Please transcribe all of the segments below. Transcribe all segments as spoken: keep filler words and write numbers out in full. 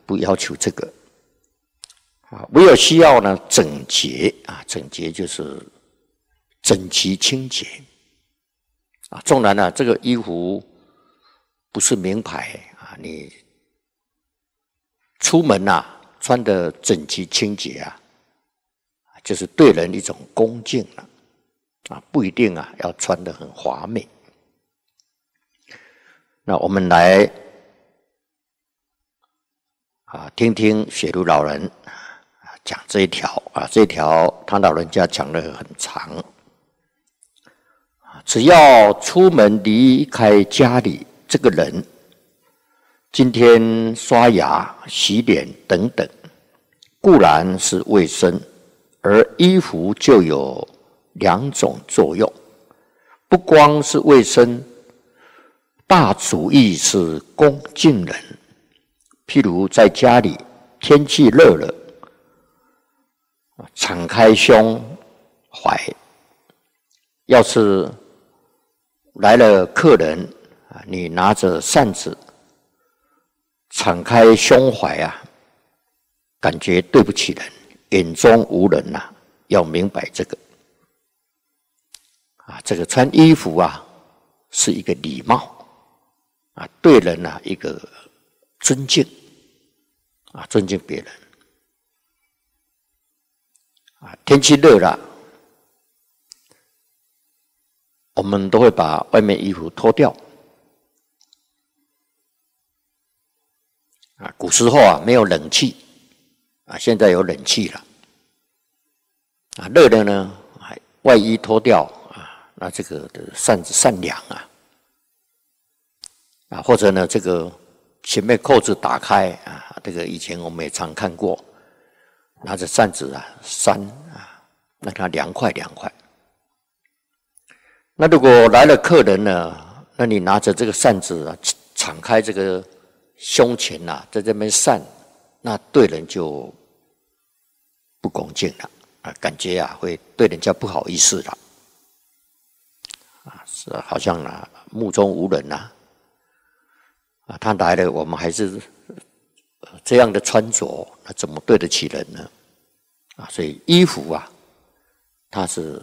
不要求这个啊，唯有需要呢整洁啊，整洁就是整齐清洁啊。纵然呢这个衣服不是名牌啊，你出门啊穿得整齐清洁啊，就是对人一种恭敬了啊，不一定啊要穿得很华美。那我们来啊，听听雪茹老人讲这一条啊，这一条他老人家讲得很长。只要出门离开家里，这个人今天刷牙、洗脸等等，固然是卫生，而衣服就有两种作用，不光是卫生，大主义是恭敬人。譬如在家里天气热了，敞开胸怀，要是来了客人，你拿着扇子敞开胸怀啊，感觉对不起人，眼中无人啊，要明白这个啊，这个穿衣服啊是一个礼貌啊，对人啊一个尊敬啊，尊敬别人啊。天气热了，我们都会把外面衣服脱掉啊。古时候啊没有冷气啊，现在有冷气了啊。热的呢，外衣脱掉啊，那这个的扇子扇凉啊啊，或者呢这个前面扣子打开啊，这个以前我们也常看过，拿着扇子啊扇啊，让它凉快凉快。那如果来了客人呢，那你拿着这个扇子啊，敞开这个胸前啊，在这边扇，那对人就不恭敬了啊，感觉啊会对人家不好意思了啊，是好像啊目中无人呐啊，他来了，我们还是这样的穿着，那怎么对得起人呢？啊，所以衣服啊，它是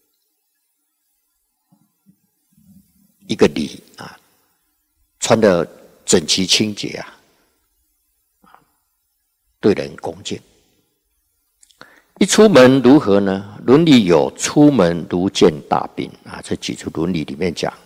一个礼啊，穿得整齐清洁啊，对人恭敬。一出门如何呢？伦理有出门如见大宾啊，这几处伦理里面讲，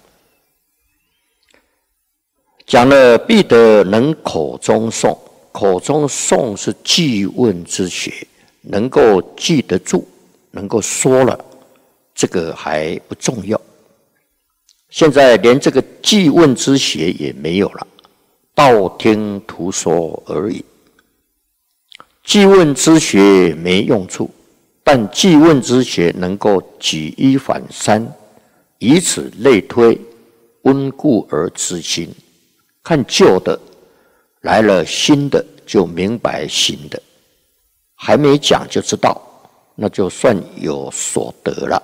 讲了必得能口中诵，口中诵是记问之学，能够记得住，能够说了，这个还不重要。现在连这个记问之学也没有了，道听途说而已。记问之学没用处，但记问之学能够举一反三，以此类推，温故而知新。看旧的来了新的，就明白新的，还没讲就知道，那就算有所得了。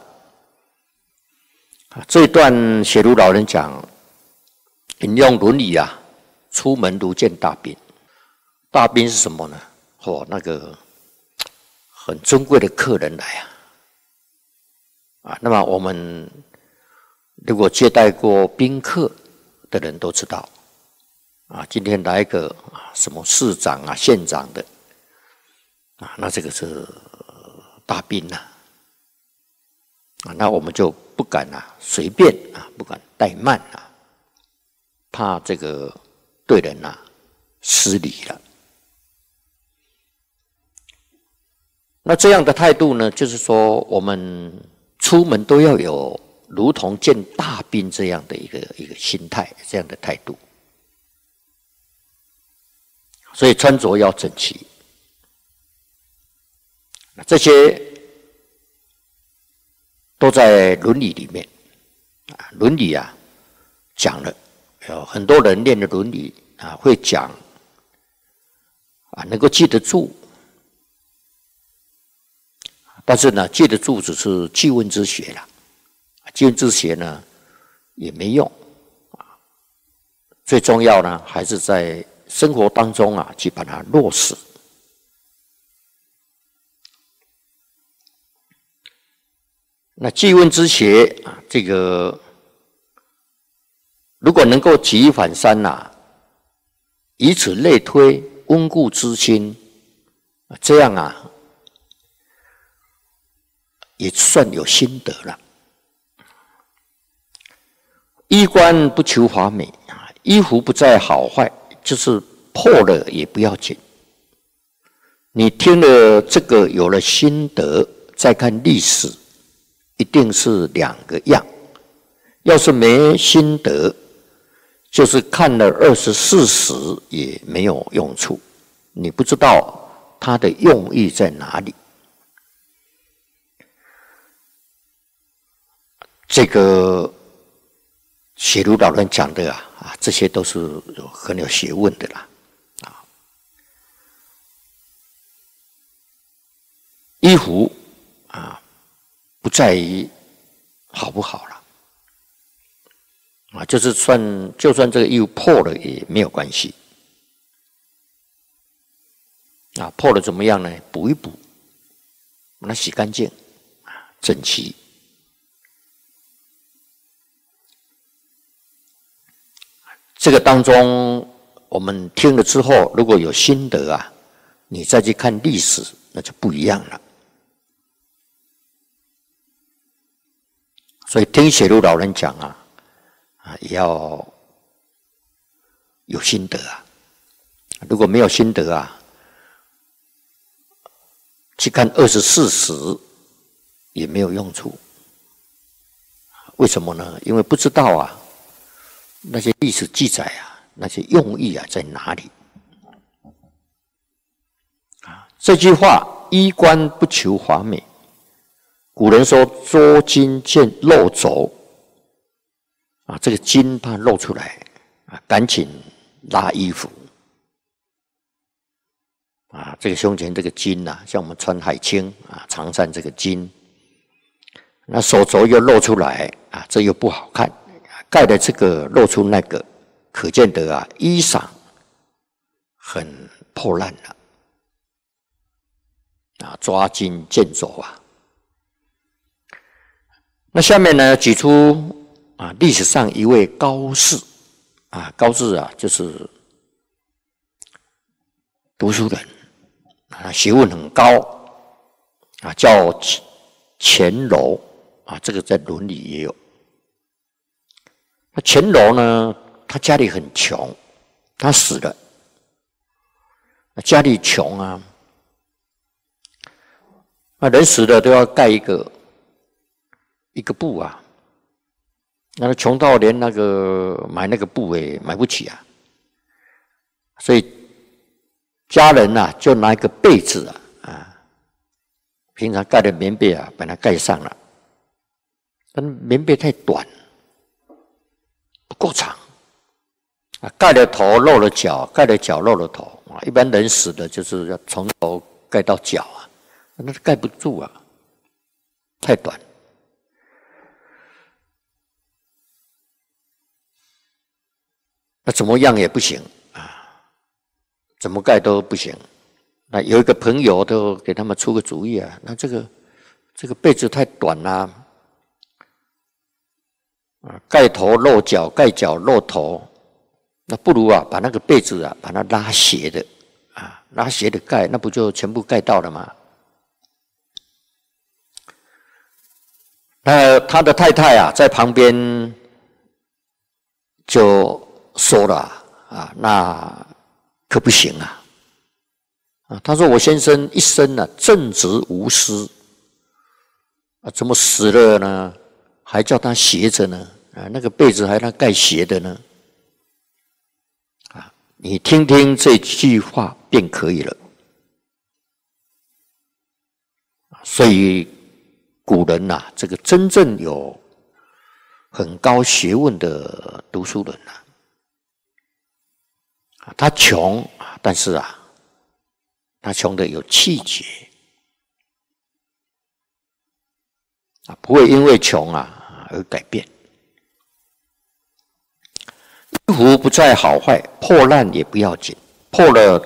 这一段雪茹老人讲，引用伦理啊，出门如见大宾。大宾是什么呢？哦，那个很尊贵的客人来啊，啊，那么我们如果接待过宾客的人都知道，啊，今天来一个啊什么市长啊、县长的，啊，那这个是大宾呐，啊，那我们就不敢啊随便啊，不敢怠慢啊，怕这个对人啊失礼了。那这样的态度呢，就是说我们出门都要有如同见大宾这样的一个一个心态，这样的态度。所以穿着要整齐，这些都在伦理里面。啊，伦理啊讲了，有很多人练的伦理啊会讲啊，能够记得住。但是呢，记得住只是记问之学了，记问之学呢也没用啊。最重要呢，还是在生活当中啊去把它落实。那记问之学啊，这个如果能够举一反三呐、啊，以此类推，温故知新，这样啊，也算有心得了。衣冠不求华美啊，衣服不在好坏，就是破了也不要紧。你听了这个有了心得，再看历史，一定是两个样。要是没心得，就是看了二十四史也没有用处，你不知道它的用意在哪里。这个写如老人讲的啊，啊，这些都是有很有学问的啦，啊，衣服啊，不在于好不好了，啊，就是算就算这个衣服破了也没有关系，啊，破了怎么样呢？补一补，把它洗干净，啊，整齐。这个当中，我们听了之后，如果有心得啊，你再去看历史，那就不一样了。所以听写如老人讲啊，啊，也要有心得啊。如果没有心得啊，去看二十四史也没有用处。为什么呢？因为不知道啊。那些历史记载啊，那些用意啊在哪里？啊，这句话“衣冠不求华美”，古人说“捉襟见漏肘”，啊，这个襟怕露出来啊，赶紧拉衣服。啊，这个胸前这个襟呐、啊，像我们穿海青啊、长衫这个襟，那手肘又露出来啊，这又不好看。盖的这个露出那个，可见得啊，衣裳很破烂了，啊，抓襟见肘啊。那下面呢，举出啊历史上一位高士，啊高士啊就是读书人，啊学问很高，啊叫钱柔，啊这个在《论语》也有。那钱柔呢，他家里很穷，他死了，家里穷啊，那人死了都要盖一个一个布啊，那穷到连那个买那个布也买不起啊，所以家人呐、啊、就拿一个被子啊啊，平常盖的棉被啊，把它盖上了，但棉被太短。不够长啊，盖了头露了脚，盖了脚露了头啊。一般人死的就是要从头盖到脚啊，那盖不住啊，太短。那怎么样也不行啊，怎么盖都不行。那有一个朋友都给他们出个主意啊，那这个这个被子太短啦、啊。啊，盖头露脚，盖脚露头，那不如啊，把那个被子啊，把它拉斜的，啊，拉斜的盖，那不就全部盖到了吗？那他的太太啊，在旁边就说了啊，那可不行啊！啊，他说我先生一生呢、啊、正直无私，啊，怎么死了呢？还叫他斜着呢？啊，那个被子还让他盖斜的呢？啊，你听听这句话便可以了。所以古人呐、啊，这个真正有很高学问的读书人呐、啊，他穷，但是啊，他穷的有气节啊，不会因为穷啊而改变。衣服不在好坏，破烂也不要紧。 破了